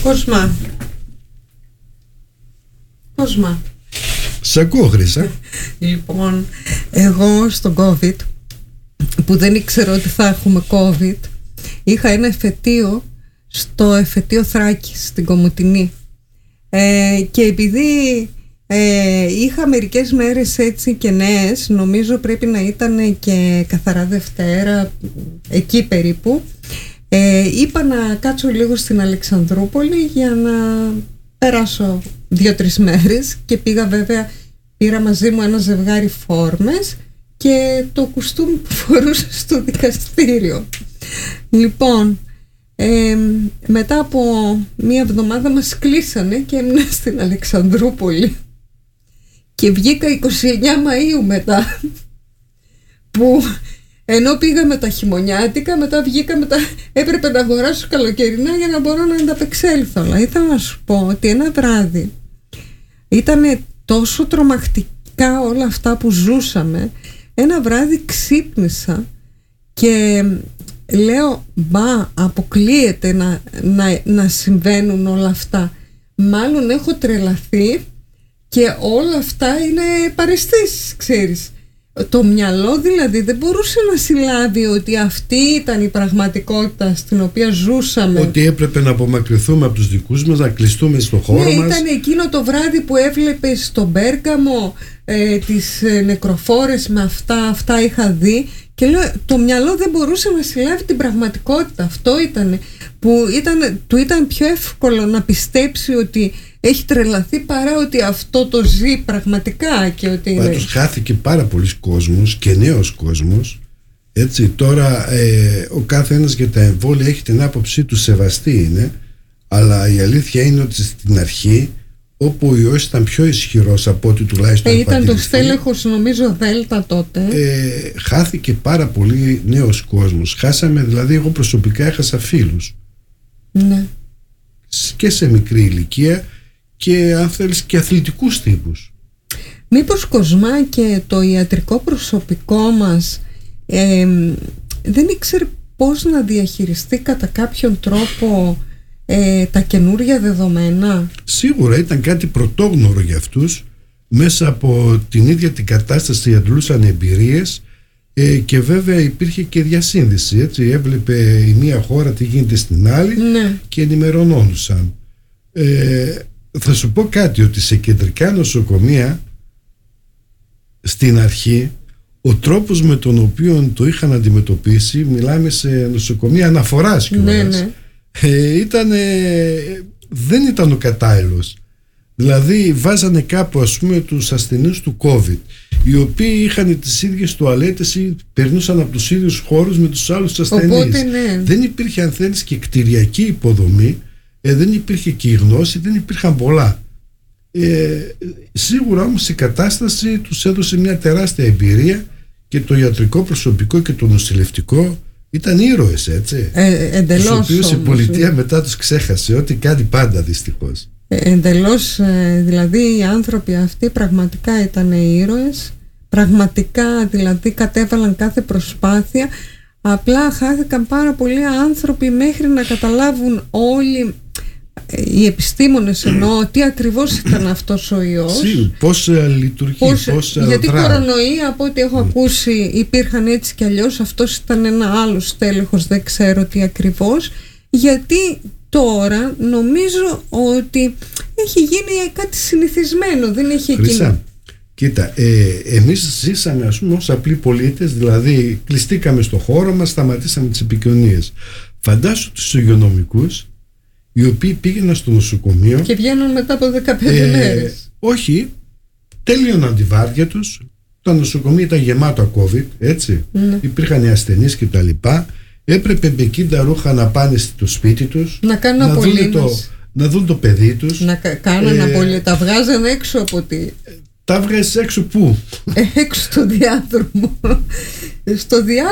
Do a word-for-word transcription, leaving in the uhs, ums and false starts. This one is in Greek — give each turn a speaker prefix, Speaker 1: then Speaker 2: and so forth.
Speaker 1: Κόσμα. Κόσμα.
Speaker 2: Σ' ακούω, Χρύσα.
Speaker 1: Λοιπόν, εγώ στον COVID, που δεν ήξερα ότι θα έχουμε COVID, είχα ένα εφετείο στο εφετείο Θράκης, στην Κομοτηνή. Ε, και επειδή ε, είχα μερικές μέρες έτσι και νέες, νομίζω πρέπει να ήταν και καθαρά Δευτέρα, εκεί περίπου, ε, είπα να κάτσω λίγο στην Αλεξανδρούπολη για να περάσω δύο-τρεις μέρες, και πήγα, βέβαια πήρα μαζί μου ένα ζευγάρι φόρμες και το κουστούμι που φορούσα στο δικαστήριο. Λοιπόν, ε, μετά από μία εβδομάδα μας κλείσανε και έμεινα στην Αλεξανδρούπολη και βγήκα είκοσι εννέα Μαΐου μετά, που ενώ πήγα με τα χειμωνιάτικα, μετά βγήκα μετά, έπρεπε να αγοράσω καλοκαιρινά για να μπορώ να ανταπεξέλθω. Αλλά ήθελα να σου πω ότι ένα βράδυ ήταν τόσο τρομακτικά όλα αυτά που ζούσαμε. Ένα βράδυ ξύπνησα και λέω, μπα, αποκλείεται να, να, να συμβαίνουν όλα αυτά. Μάλλον έχω τρελαθεί και όλα αυτά είναι παρεστήσεις, ξέρεις. Το μυαλό δηλαδή δεν μπορούσε να συλλάβει ότι αυτή ήταν η πραγματικότητα στην οποία ζούσαμε.
Speaker 2: Ότι έπρεπε να απομακρυνθούμε από τους δικούς μας, να κλειστούμε στο χώρο
Speaker 1: ναι,
Speaker 2: μας.
Speaker 1: Ήταν εκείνο το βράδυ που έβλεπες στον Πέργαμο ε, τις ε, νεκροφόρες με αυτά, αυτά είχα δει. Και λέω, το μυαλό δεν μπορούσε να συλλάβει την πραγματικότητα. Αυτό ήταν που ήταν, του ήταν πιο εύκολο να πιστέψει ότι έχει τρελαθεί παρά ότι αυτό το ζει πραγματικά. Και ότι είναι...
Speaker 2: Πάντως χάθηκε πάρα πολλοί κόσμος και νέος κόσμος. Έτσι, τώρα ε, ο κάθε ένας για τα εμβόλια έχει την άποψή του, σεβαστή είναι, αλλά η αλήθεια είναι ότι στην αρχή, όπου ο ιός ήταν πιο ισχυρός από ό,τι τουλάχιστον
Speaker 1: ε, ήταν το στέλεχος, νομίζω, Δέλτα τότε.
Speaker 2: Ε, χάθηκε πάρα πολύ νέος κόσμος. Χάσαμε, δηλαδή εγώ προσωπικά έχασα φίλους.
Speaker 1: Ναι.
Speaker 2: Και σε μικρή ηλικία και αν θέλεις και αθλητικούς τύπους.
Speaker 1: Μήπως, Κοσμά, και το ιατρικό προσωπικό μας ε, δεν ήξερε πώς να διαχειριστεί κατά κάποιον τρόπο ε, τα καινούρια δεδομένα.
Speaker 2: Σίγουρα ήταν κάτι πρωτόγνωρο για αυτούς. Μέσα από την ίδια την κατάσταση αντλούσαν εμπειρίες ε, και βέβαια υπήρχε και διασύνδεση, έτσι. Έβλεπε η μία χώρα τι γίνεται στην άλλη, ναι, και ενημερωνόντουσαν. ε, Θα σου πω κάτι, ότι σε κεντρικά νοσοκομεία στην αρχή ο τρόπος με τον οποίο το είχαν αντιμετωπίσει, μιλάμε σε νοσοκομεία αναφοράς κιόλας, ναι, ναι. ε, ήταν, δεν ήταν ο κατάλληλος. Δηλαδή βάζανε κάπου, ας πούμε, τους ασθενείς του COVID, οι οποίοι είχαν τις ίδιες τουαλέτες ή περνούσαν από τους ίδιους χώρους με τους άλλους ασθενείς.
Speaker 1: Οπότε, ναι.
Speaker 2: Δεν υπήρχε, αν θέλεις, και κτηριακή υποδομή, ε, δεν υπήρχε και η γνώση, δεν υπήρχαν πολλά. Ε, σίγουρα όμως η κατάσταση τους έδωσε μια τεράστια εμπειρία και το ιατρικό προσωπικό και το νοσηλευτικό ήταν ήρωες, έτσι.
Speaker 1: Ε, εντελώς. Τους
Speaker 2: οποίους η πολιτεία μετά τους ξέχασε, ό,τι κάνει πάντα, δυστυχώς.
Speaker 1: Ε, εντελώς, ε, δηλαδή οι άνθρωποι αυτοί πραγματικά ήταν ήρωες. Πραγματικά, δηλαδή, κατέβαλαν κάθε προσπάθεια. Απλά χάθηκαν πάρα πολλοί άνθρωποι μέχρι να καταλάβουν όλοι οι επιστήμονες, εννοώ, τι ακριβώς ήταν αυτός ο ιός.
Speaker 2: Σίγουρα, πώς λειτουργεί, πώς, πώς
Speaker 1: γιατί
Speaker 2: δρά.
Speaker 1: κορονοϊά, από ό,τι έχω mm. ακούσει, υπήρχαν έτσι κι αλλιώς. Αυτός ήταν ένα άλλο στέλεχος, δεν ξέρω τι ακριβώς. Γιατί τώρα νομίζω ότι έχει γίνει κάτι συνηθισμένο, δεν έχει εκείνο.
Speaker 2: Κοίτα, ε, εμείς ζήσαμε, ας πούμε, ως απλοί πολίτες, δηλαδή κλειστήκαμε στο χώρο μας, σταματήσαμε τις επικοινωνίες. Φαντάσου τους υγειονομικούς, οι οποίοι πήγαιναν στο νοσοκομείο
Speaker 1: και βγαίνουν μετά από δεκαπέντε ε, μέρες.
Speaker 2: Όχι, τέλειωναν τη βάρδια τους. Το νοσοκομείο ήταν γεμάτο COVID, έτσι. Mm. Υπήρχαν οι ασθενείς και τα λοιπά. Έπρεπε με εκείνα ρούχα να πάνε στο σπίτι τους,
Speaker 1: να κάνουν
Speaker 2: να δουν το, να δουν το παιδί τους.
Speaker 1: Να κάνουν ε, απολύτως. Τα βγάζαν έξω από τη...
Speaker 2: Τα βγάζεις έξω πού?
Speaker 1: Έξω στο διάδρομο. Στο διάδρομο.